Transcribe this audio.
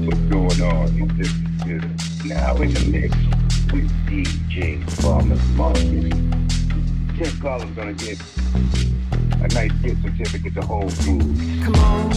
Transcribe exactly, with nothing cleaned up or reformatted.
what's going on. You just is now in the mix with D J Farmer Marcus. Tim Collins gonna get a nice gift certificate to Whole Foods. Come on.